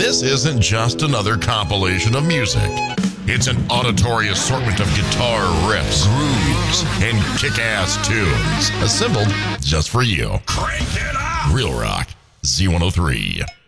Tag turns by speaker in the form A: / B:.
A: This isn't just another compilation of music. It's an auditory assortment of guitar riffs, grooves, and kick-ass tunes, assembled just for you.
B: Crank it up!
A: Real Rock Z103.